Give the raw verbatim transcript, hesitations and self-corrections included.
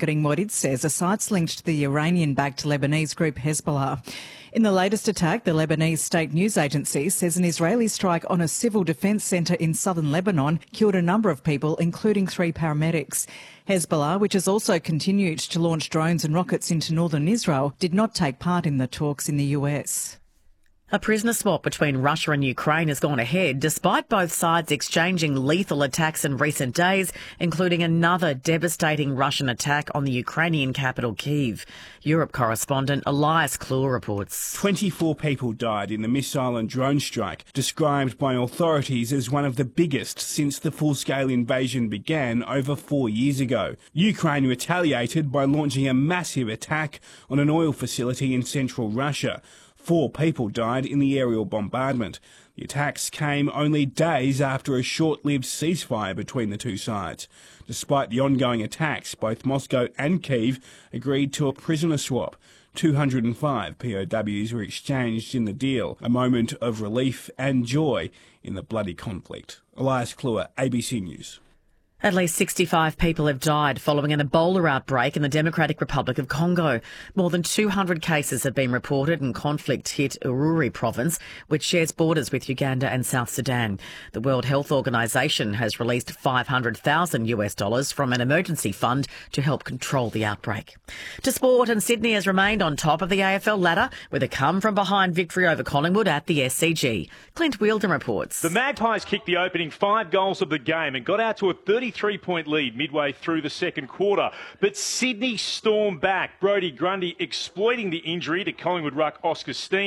targeting what it says are sites linked to the Iranian-backed Lebanese group Hezbollah. In the latest attack, the Lebanese state news agency says an Israeli strike on a civil defence centre in southern Lebanon killed a number of people, including three paramedics. Hezbollah, which has also continued to launch drones and rockets into northern Israel, did not take part in the talks in the U S. A prisoner swap between Russia and Ukraine has gone ahead, despite both sides exchanging lethal attacks in recent days, including another devastating Russian attack on the Ukrainian capital, Kyiv. Europe correspondent Elias Kloor reports. twenty-four people died in the missile and drone strike, described by authorities as one of the biggest since the full-scale invasion began over four years ago. Ukraine retaliated by launching a massive attack on an oil facility in central Russia. Four people died in the aerial bombardment. The attacks came only days after a short-lived ceasefire between the two sides. Despite the ongoing attacks, both Moscow and Kyiv agreed to a prisoner swap. two hundred five P O Ws were exchanged in the deal, a moment of relief and joy in the bloody conflict. Elias Kloor, A B C News. At least sixty-five people have died following an Ebola outbreak in the Democratic Republic of Congo. More than two hundred cases have been reported in conflict-hit Ururi province, which shares borders with Uganda and South Sudan. The World Health Organization has released five hundred thousand US dollars from an emergency fund to help control the outbreak. To sport, and Sydney has remained on top of the A F L ladder with a come-from-behind victory over Collingwood at the S C G. Clint Wheeldon reports. The Magpies kicked the opening five goals of the game and got out to a thirty-three point lead midway through the second quarter. But Sydney stormed back. Brodie Grundy exploiting the injury to Collingwood ruck Oscar Steen.